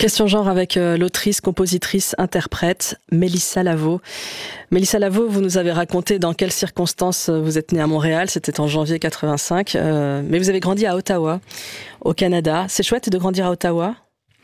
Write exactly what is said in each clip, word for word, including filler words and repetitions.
Question genre avec euh, l'autrice, compositrice, interprète, Mélissa Lavo. Mélissa Lavo, vous nous avez raconté dans quelles circonstances vous êtes née à Montréal, c'était en janvier quatre-vingt-cinq, euh, mais vous avez grandi à Ottawa, au Canada. C'est chouette de grandir à Ottawa ?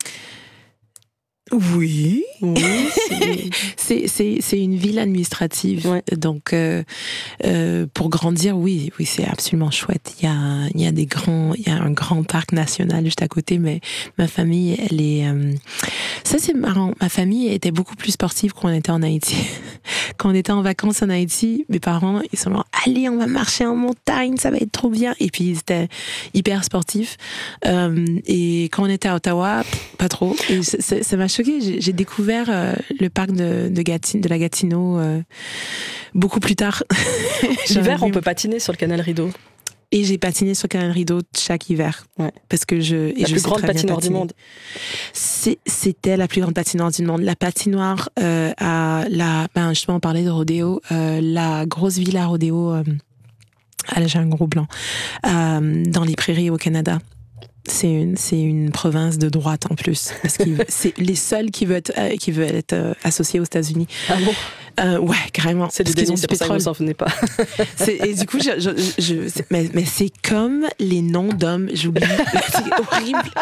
Oui, oui c'est, c'est, c'est une ville administrative, ouais. donc euh, euh, pour grandir, oui, oui, c'est absolument chouette. Il y a, il y a des grands, il y a un grand parc national juste à côté, mais ma famille, elle est, euh, ça c'est marrant. Ma famille était beaucoup plus sportive quand on était en Haïti. Quand on était en vacances en Haïti, mes parents, ils sont genre, allez, on va marcher en montagne, ça va être trop bien. Et puis ils étaient hyper sportifs. Euh, et quand on était à Ottawa, pas trop. Et ça, ça m'a choquée. J'ai, j'ai découvert euh, le parc de, de, Gatineau, de la Gatineau euh, beaucoup plus tard. L'hiver, on peut patiner sur le canal Rideau. Et j'ai patiné sur le canal Rideau chaque hiver. Ouais. Parce que je. Et la je plus grande patinoire du monde. C'est, c'était la plus grande patinoire du monde. La patinoire euh, à la. Ben justement, on parlait de rodéo. Euh, la grosse villa rodéo. Euh, à j'ai un gros blanc. Euh, dans les prairies au Canada. C'est une, c'est une province de droite en plus. Parce que c'est les seuls qui veulent être, euh, qui veulent être euh, associés aux États-Unis. Ah bon? Euh, ouais, carrément. C'est du déni, c'est pour ça que vous s'en souvenez pas. C'est, et du coup, je, je, je, c'est, mais, mais c'est comme les noms d'hommes, j'oublie. C'est horrible.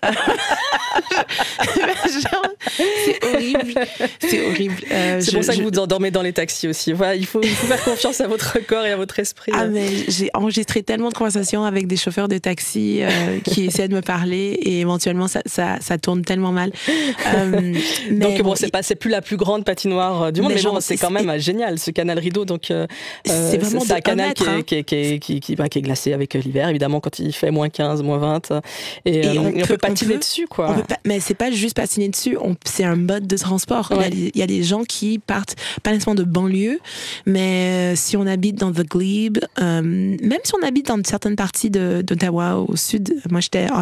Genre, c'est horrible. C'est horrible. Euh, c'est je, pour ça que je... vous endormez dans les taxis aussi. Voilà, il faut, il faut faire confiance à votre corps et à votre esprit. Ah, mais j'ai enregistré tellement de conversations avec des chauffeurs de taxi euh, qui essaient de me parler et éventuellement, ça, ça, ça tourne tellement mal. Euh, mais donc, bon, bon, c'est, pas, c'est plus la plus grande patinoire du monde, mais, mais bon, c'est quand même génial, ce canal Rideau. Donc, euh, c'est vraiment c'est un canal mètre, qui, est, hein. qui, est, qui, est, qui, qui, bah, qui est glacé avec l'hiver, évidemment, quand il fait moins quinze, moins vingt. Et, et, euh, on, et on peut patiner on peut, dessus, quoi. On peut pas, mais c'est pas juste patiner dessus, on, c'est un mode de transport. Ouais. Il, y a, il y a des gens qui partent, pas nécessairement de banlieue, mais si on habite dans The Glebe, euh, même si on habite dans certaines parties de, d'Ottawa au sud, moi j'étais